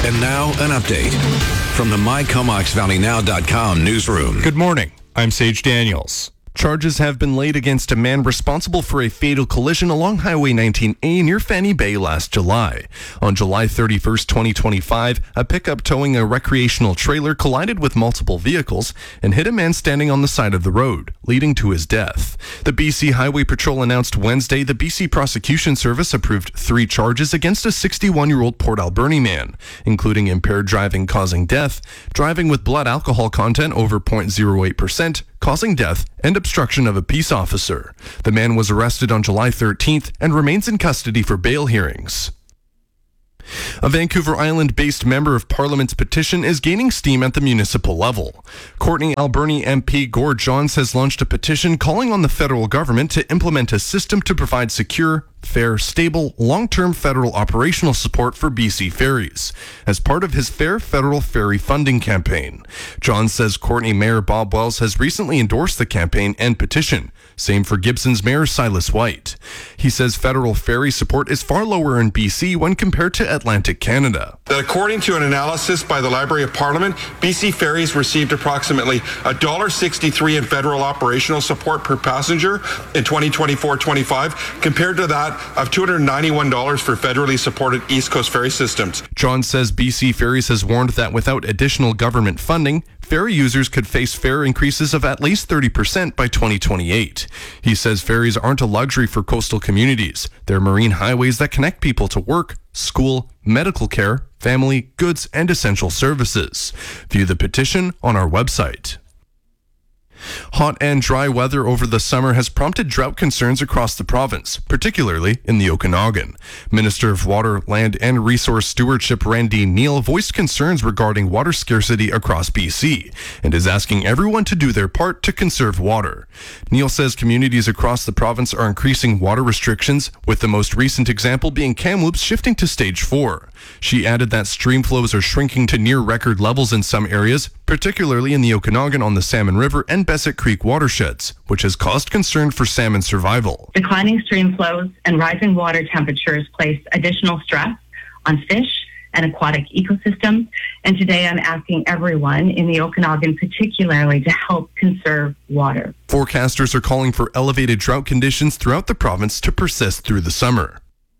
And now, an update from the MyComoxValleyNow.com newsroom. Good morning. I'm Sage Daniels. Charges have been laid against a man responsible for a fatal collision along Highway 19A near Fanny Bay last July. On July 31st, 2025, a pickup towing a recreational trailer collided with multiple vehicles and hit a man standing on the side of the road, leading to his death. The BC Highway Patrol announced Wednesday the BC Prosecution Service approved 3 charges against a 61-year-old Port Alberni man, including impaired driving causing death, driving with blood alcohol content over 0.08%, causing death, and obstruction of a peace officer. The man was arrested on July 13th and remains in custody for bail hearings. A Vancouver Island-based Member of Parliament's petition is gaining steam at the municipal level. Courtney Alberni MP Gord Johns has launched a petition calling on the federal government to implement a system to provide secure, fair, stable, long-term federal operational support for BC ferries as part of his Fair Federal Ferry Funding campaign. Johns says Courtney Mayor Bob Wells has recently endorsed the campaign and petition. Same for Gibson's Mayor Silas White. He says federal ferry support is far lower in BC when compared to Atlantic Canada. That according to an analysis by the Library of Parliament, BC ferries received approximately $1.63 in federal operational support per passenger in 2024-25 compared to that of $291 for federally supported East Coast ferry systems. John says BC Ferries has warned that without additional government funding, ferry users could face fare increases of at least 30% by 2028. He says ferries aren't a luxury for coastal communities. They're marine highways that connect people to work, school, medical care, family, goods, and essential services. View the petition on our website. Hot and dry weather over the summer has prompted drought concerns across the province, particularly in the Okanagan. Minister of Water, Land and Resource Stewardship Randy Neal voiced concerns regarding water scarcity across BC and is asking everyone to do their part to conserve water. Neal says communities across the province are increasing water restrictions, with the most recent example being Kamloops shifting to Stage 4. She added that stream flows are shrinking to near record levels in some areas, particularly in the Okanagan on the Salmon River and Bessett Creek watersheds, which has caused concern for salmon survival. Declining stream flows and rising water temperatures place additional stress on fish and aquatic ecosystems. And today I'm asking everyone in the Okanagan particularly to help conserve water. Forecasters are calling for elevated drought conditions throughout the province to persist through the summer.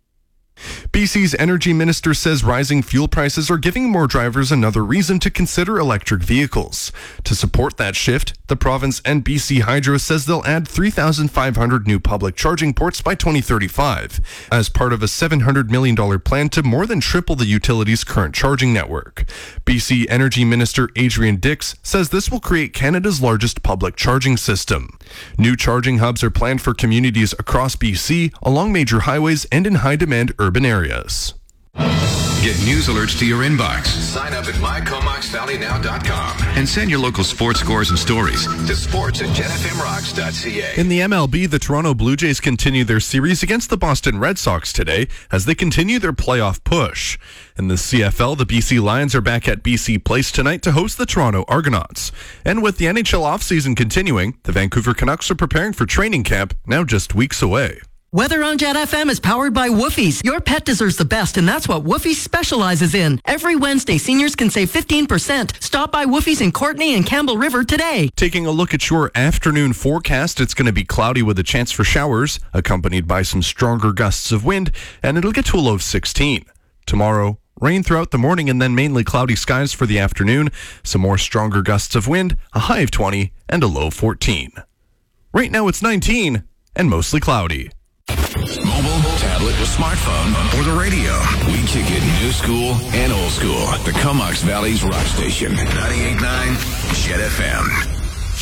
BC's energy minister says rising fuel prices are giving more drivers another reason to consider electric vehicles. To support that shift, the province and BC Hydro says they'll add 3,500 new public charging ports by 2035 as part of a $700 million plan to more than triple the utility's current charging network. BC Energy Minister Adrian Dix says this will create Canada's largest public charging system. New charging hubs are planned for communities across BC, along major highways and in high-demand urban areas. Get news alerts to your inbox. Sign up at MyComoxValleyNow.com and send your local sports scores and stories to sports@genfmrocks.ca. In the MLB, the Toronto Blue Jays continue their series against the Boston Red Sox today as they continue their playoff push. In the CFL, the BC Lions are back at BC Place tonight to host the Toronto Argonauts. And with the NHL offseason continuing, the Vancouver Canucks are preparing for training camp, now just weeks away. Weather on Jet FM is powered by Woofie's. Your pet deserves the best, and that's what Woofie's specializes in. Every Wednesday, seniors can save 15%. Stop by Woofie's in Courtney and Campbell River today. Taking a look at your afternoon forecast, it's going to be cloudy with a chance for showers, accompanied by some stronger gusts of wind, and it'll get to a low of 16. Tomorrow, rain throughout the morning and then mainly cloudy skies for the afternoon. Some more stronger gusts of wind, a high of 20 and a low of 14. Right now it's 19 and mostly cloudy. Mobile, tablet, smartphone, or the radio. We kick it new school and old school. The Comox Valley's rock station. 98.9 Jet FM.